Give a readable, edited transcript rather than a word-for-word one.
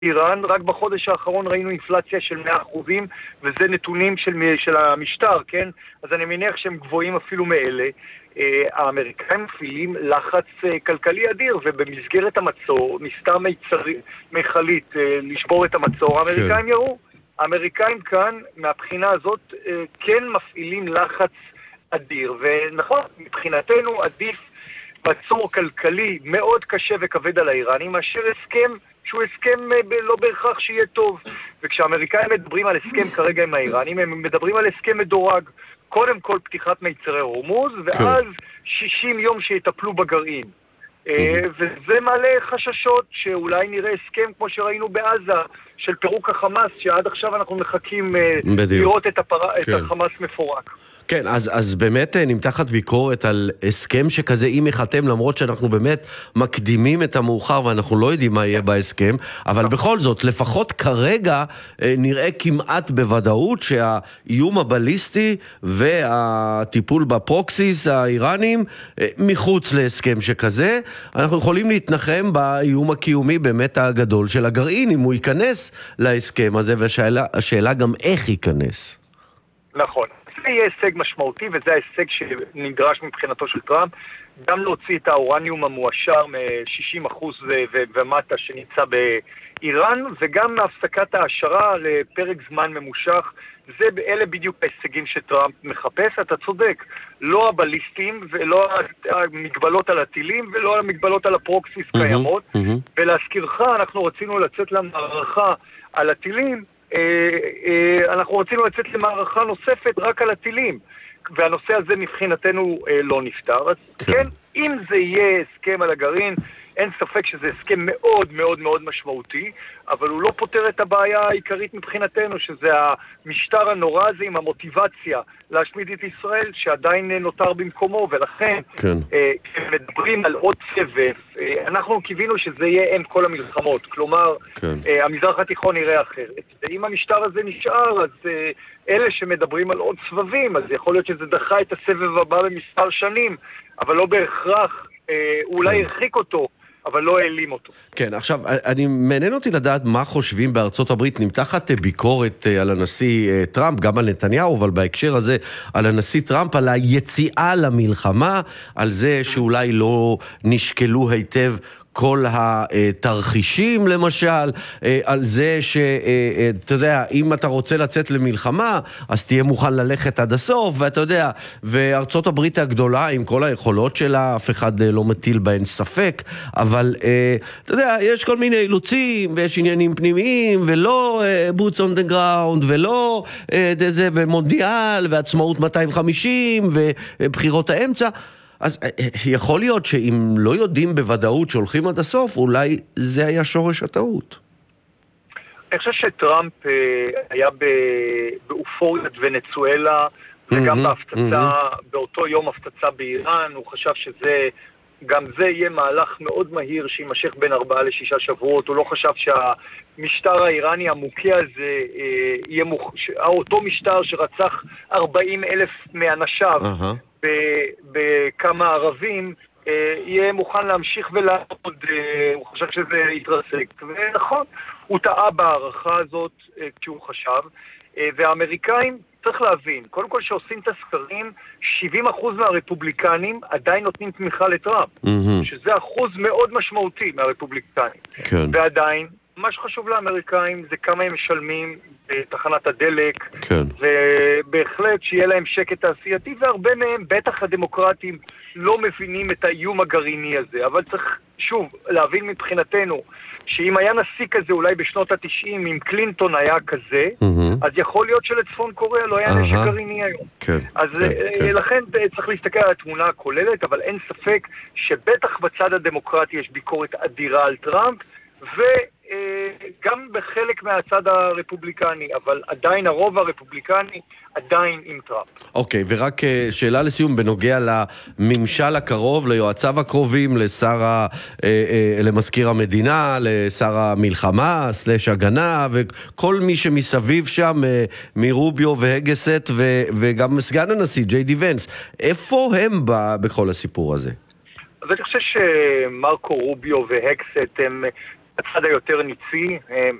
איראן, רק בחודש האחרון ראינו אינפלציה של 100%, וזה נתונים של המשטר, כן? אז אני מניח שהם גבוהים אפילו מאלה. האמריקאים מפעילים לחץ כלכלי אדיר, ובמסגרת המצור, ניסתה מיכלית לשבור את המצור, האמריקאים יראו. האמריקאים כאן, מהבחינה הזאת, כן מפעילים לחץ אדיר, ונכון, מבחינתנו עדיף מצור כלכלי מאוד קשה וכבד על האיראנים, מאשר הסכם שהוא הסכם לא בהכרח שיהיה טוב. וכשהאמריקאים מדברים על הסכם כרגע עם האיראנים, הם מדברים על הסכם מדורג. קודם כל פתיחת מיצרי הורמוז, ואז 60 יום שיטפלו בגרעין. וזה מעלה חששות שאולי נראה הסכם כמו שראינו בעזה, של פירוק החמאס, שעד עכשיו אנחנו מחכים לראות את החמאס מפורק. כן, אז באמת נמתחת ביקורת על הסכם שכזה אם יחתם, למרות שאנחנו באמת מקדימים את המאוחר ואנחנו לא יודעים מה יהיה בהסכם, אבל בכל זאת, לפחות כרגע נראה כמעט בוודאות שהאיום הבליסטי והטיפול בפרוקסיס האיראנים מחוץ להסכם שכזה. אנחנו יכולים להתנחם באיום הקיומי באמת הגדול של הגרעין, אם הוא ייכנס להסכם הזה, והשאלה גם איך ייכנס. נכון. זה יהיה הישג משמעותי, וזה ההישג שנדרש מבחינתו של טראמפ, גם להוציא את האורניום המואשר מ-60% ומטה שנמצא באיראן, וגם מהפסקת ההשערה לפרק זמן ממושך. אלה בדיוק ההישגים שטראמפ מחפש. אתה צודק, לא הבליסטים ולא המגבלות על הטילים ולא המגבלות על הפרוקסיס קיימות, ולהזכירך, אנחנו רצינו לצאת למערכה על הטילים, אנחנו רצינו לצאת למערכה נוספת רק על הטילים, והנושא הזה מבחינתנו לא נפתר. אז כן, אם זה יהיה הסכם על הגרעין, אין ספק שזה הסכם מאוד מאוד מאוד משמעותי, אבל הוא לא פותר את הבעיה העיקרית מבחינתנו, שזה המשטר הנורא הזה עם המוטיבציה להשמיד את ישראל, שעדיין נותר במקומו, ולכן מדברים על עוד סבב. אנחנו קיווינו שזה יהיה אין כל המלחמות, כלומר, המזרח התיכון יראה אחרת. ואם המשטר הזה נשאר, אז אלה שמדברים על עוד סבבים, אז יכול להיות שזה דחה את הסבב הבא במספר שנים, אבל לא בהכרח, אולי הרחיק אותו, אבל לא העלים אותו. כן, עכשיו, אני מעניין אותי לדעת מה חושבים בארצות הברית. נמתחת ביקורת על הנשיא טראמפ, גם על נתניהו, אבל בהקשר הזה על הנשיא טראמפ, על היציאה למלחמה, על זה שאולי לא נשקלו היטב כל התרחישים למשל, על זה שאתה יודע, אם אתה רוצה לצאת למלחמה, אז תהיה מוכן ללכת עד הסוף, ואתה יודע, וארצות הברית הגדולה, עם כל היכולות שלה, אף אחד לא מטיל בהן ספק, אבל אתה יודע, יש כל מיני אילוצים, ויש עניינים פנימיים, ולא boots on the ground, ולא ומונדיאל, ועצמאות 250, ובחירות האמצע, אז יכול להיות שאם לא יודעים בוודאות שהולכים עד הסוף, אולי זה היה שורש הטעות. אני חושב שטראמפ היה באופוריית ונצואלה, וגם בהפצצה, באותו יום הפצצה באיראן, הוא חשב גם זה יהיה מהלך מאוד מהיר שימשך בין 4 ל-6 שבועות, הוא לא חשב שהמשטר האיראני המוקיע הזה, יהיה אותו משטר שרצח 40,000 מאנשיו, בכמה ערבים, יהיה מוכן להמשיך ולעוד, הוא חשב שזה יתרסק, ונכון, הוא טעה בהערכה הזאת כשהוא חשב, והאמריקאים, צריך להבין, קודם כל שעושים את הסקרים, 70% מהרפובליקנים עדיין נותנים תמיכה לטראמפ, שזה אחוז מאוד משמעותי מהרפובליקנים, ועדיין, מה שחשוב לאמריקאים זה כמה הם משלמים בתחנת הדלק, ובהחלט שיהיה להם שקט תעשייתי, והרבה מהם, בטח הדמוקרטים, לא מבינים את האיום הגרעיני הזה. אבל צריך, שוב, להבין מבחינתנו, שאם היה נשיא כזה אולי בשנות ה-90, אם קלינטון היה כזה, אז יכול להיות שלצפון קוריאה לא היה נשק גרעיני היום. אז לכן צריך להסתכל על התמונה הכוללת, אבל אין ספק שבטח בצד הדמוקרטי יש ביקורת אדירה על טראמפ, וגם בחלק מהצד הרפובליקני, אבל עדיין הרוב הרפובליקני עדיין עם טראמפ. אוקיי, ורק שאלה לסיום בנוגע לממשל הקרוב, ליועציו הקרובים, למזכיר המדינה, לשר המלחמה, /הגנה, וכל מי שמסביב שם, מרוביו והגסט, וגם סגן הנשיא, ג'יי די ונס. איפה הם בכל הסיפור הזה? אז אני חושב שמרקו רוביו והגסט הם הצד היותר ניצי,